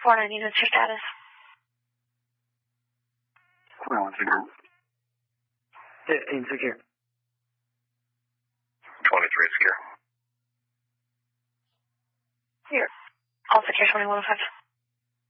490, what's your status? 21 secure. 15 secure. 23 secure. Here. All secure 2105.